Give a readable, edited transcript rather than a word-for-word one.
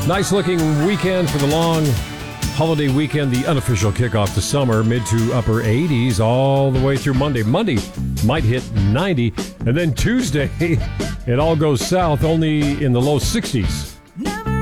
Nice looking weekend for the long holiday weekend, the unofficial kickoff to summer, mid to upper 80s all the way through Monday. Monday might hit 90, and then Tuesday, it all goes south, only in the low 60s.